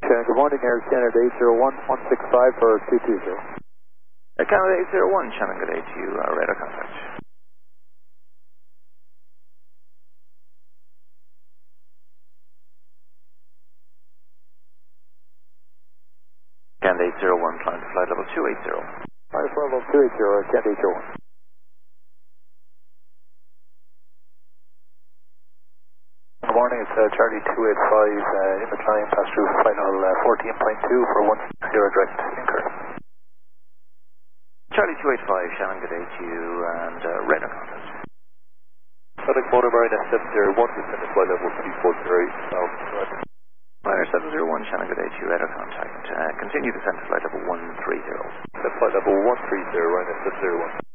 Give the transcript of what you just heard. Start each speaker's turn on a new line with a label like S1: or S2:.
S1: Good morning, Air Canada 801-165 for 220.
S2: Canada 801, Shannon, good day to you, radar contact. Canada 801, climb to flight level 280.
S1: Flight level 280, Canada 801. Good morning, it's Charlie 285 in the climb, pass through flight level 14.2 for 160 direct incur.
S2: Charlie 285, Shannon, good day to you, and radar contact.
S1: Sonic Motor Mariner 701, descend to flight level 340 south.
S2: Mariner 701, Shannon, good day to you, radar contact. Continue descent to flight level 130.
S1: Flight level 130, Mariner 701.